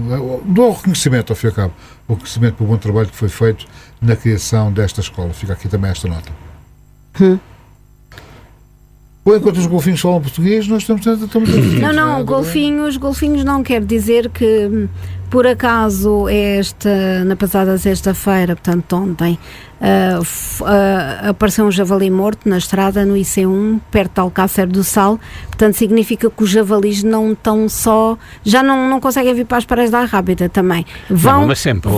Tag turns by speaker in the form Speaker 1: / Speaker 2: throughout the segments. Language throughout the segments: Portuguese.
Speaker 1: dou reconhecimento ao fim e ao cabo, o reconhecimento pelo bom trabalho que foi feito na criação desta escola. Fica aqui também esta nota. Ou enquanto os golfinhos falam português, nós estamos
Speaker 2: Não, golfinhos não quer dizer que, por acaso, na passada sexta-feira, portanto ontem, apareceu um javali morto na estrada, no IC1, perto de Alcácer do Sal. Portanto, significa que os javalis não estão só... Já não conseguem vir para as praias da Arrábida também.
Speaker 3: Mas sempre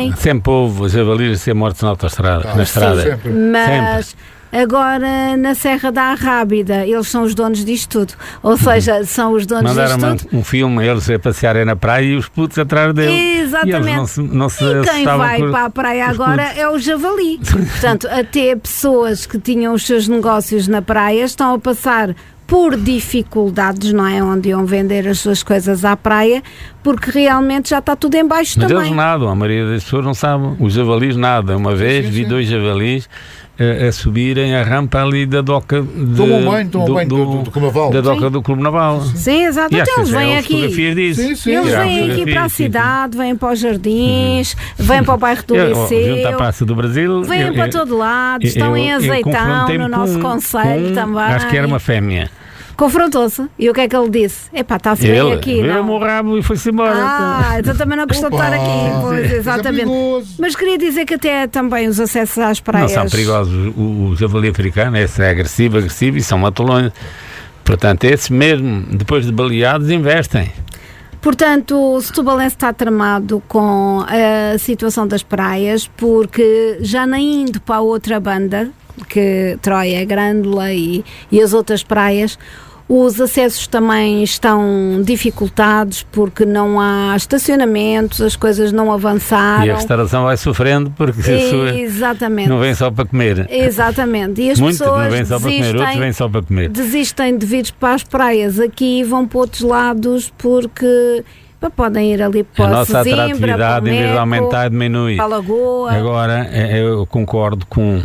Speaker 3: houve javalis a ser mortos na autoestrada, na estrada.
Speaker 2: Sempre. Mas... Agora, na Serra da Arrábida, eles são os donos disto tudo. Ou seja, são os donos disto tudo.
Speaker 3: Mandaram um filme, eles a passearem na praia e os putos atrás deles.
Speaker 2: Exatamente.
Speaker 3: E
Speaker 2: quem vai para a praia agora é o javali. Portanto, até pessoas que tinham os seus negócios na praia estão a passar por dificuldades, não é? Onde iam vender as suas coisas à praia, porque realmente já está tudo em baixo também.
Speaker 3: Mas eles nadam, a maioria das pessoas não sabe. Os javalis nadam. Uma vez vi 2 javalis a subirem a rampa ali da doca
Speaker 1: tomam banho do Clube Naval.
Speaker 3: Da doca do Clube Naval.
Speaker 2: Sim, exato. Então eles vêm aqui.
Speaker 3: Eles
Speaker 2: vêm aqui para a cidade, vêm para os jardins, vêm para o bairro do Liceu,
Speaker 3: junto à Praça do Brasil,
Speaker 2: vêm para todo lado, estão em Azeitão, no nosso concelho também.
Speaker 3: Acho que era uma fêmea.
Speaker 2: Confrontou-se. E o que é que ele disse? Epá, está-se bem aqui, não?
Speaker 3: Ele o rabo e foi-se embora.
Speaker 2: Então também não gostou de estar aqui. Pois, exatamente. Mas queria dizer que até também os acessos às praias...
Speaker 3: Não são perigosos. O javali africano é agressivo e são matulões. Portanto, esses mesmo, depois de baleados, investem.
Speaker 2: Portanto, o Setubalense está tramado com a situação das praias, porque já nem indo para a outra banda, que Troia, Grândola e as outras praias, os acessos também estão dificultados porque não há estacionamentos, as coisas não avançaram.
Speaker 3: E a restauração vai sofrendo porque
Speaker 2: exatamente.
Speaker 3: Não vem só para comer.
Speaker 2: Exatamente. E as pessoas
Speaker 3: não vêm só para comer, outros vêm só para comer.
Speaker 2: Desistem de vir para as praias aqui e vão para outros lados porque... podem ir ali para
Speaker 3: a nossa
Speaker 2: Sesimbra,
Speaker 3: atratividade, em vez de aumentar, diminui.
Speaker 2: Para a Lagoa.
Speaker 3: Agora, eu concordo com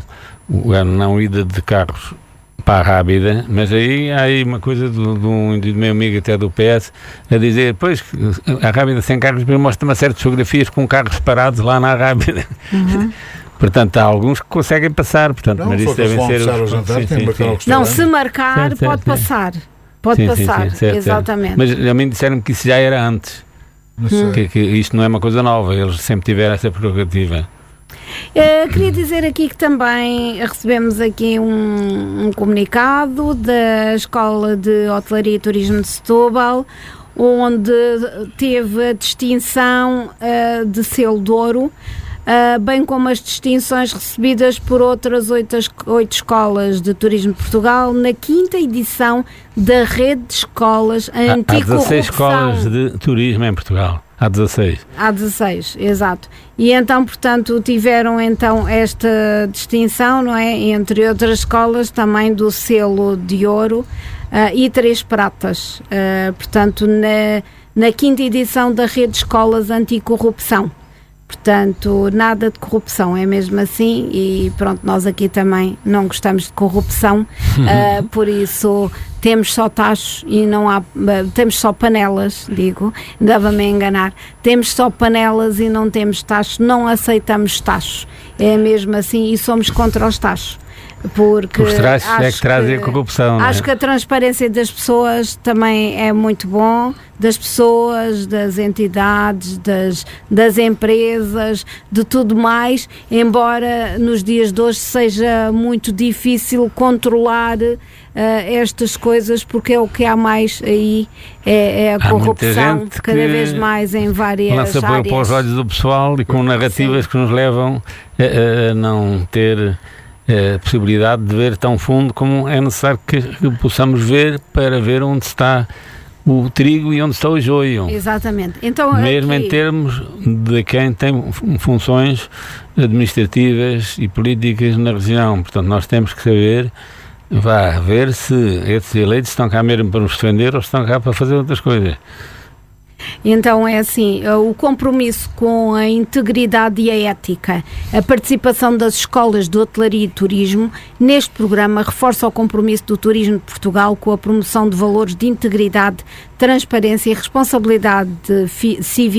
Speaker 3: a não ida de carros para a Rábida, mas aí há aí uma coisa do meu amigo até do PS a dizer, pois, a Rábida sem carros mostra uma série de fotografias com carros parados lá na Rábida. Portanto, há alguns que conseguem passar, portanto, mas isso devem ser...
Speaker 2: Não, se marcar, pode passar. Pode passar,
Speaker 3: certo,
Speaker 2: exatamente.
Speaker 3: Mas a mim disseram que isso já era antes. Que isto não é uma coisa nova, eles sempre tiveram essa prerrogativa.
Speaker 2: Queria dizer aqui que também recebemos aqui um comunicado da Escola de Hotelaria e Turismo de Setúbal, onde teve a distinção de selo de ouro, bem como as distinções recebidas por outras 8 escolas de turismo de Portugal na 5ª edição da rede de escolas anticorrupção.
Speaker 3: Há 16 escolas de turismo em Portugal. Há 16.
Speaker 2: Há 16, exato. E então, portanto, tiveram então esta distinção, não é? Entre outras escolas também do selo de ouro e 3 pratas. Portanto, na 5ª edição da rede de escolas anticorrupção. Portanto, nada de corrupção, é mesmo assim, e pronto, nós aqui também não gostamos de corrupção, por isso temos só tachos e não há, temos só panelas, andava-me a enganar, temos só panelas e não temos tachos, não aceitamos tachos, é mesmo assim, e somos contra os tachos. Porque
Speaker 3: os traços é que trazem a corrupção.
Speaker 2: Acho que a transparência das pessoas também é muito bom, das pessoas, das entidades, das empresas, de tudo mais, embora nos dias de hoje seja muito difícil controlar estas coisas, porque é o que há mais aí, é a corrupção, cada vez mais em várias
Speaker 3: lança
Speaker 2: áreas.
Speaker 3: Para os olhos do pessoal e com narrativas que nos levam a não ter a possibilidade de ver tão fundo como é necessário que possamos ver, para ver onde está o trigo e onde está o joio.
Speaker 2: Exatamente. Então,
Speaker 3: mesmo em termos de quem tem funções administrativas e políticas na região. Portanto, nós temos que saber, ver se esses eleitos estão cá mesmo para nos defender ou estão cá para fazer outras coisas.
Speaker 2: Então é assim, o compromisso com a integridade e a ética, a participação das escolas de hotelaria e turismo neste programa reforça o compromisso do turismo de Portugal com a promoção de valores de integridade, transparência e responsabilidade civil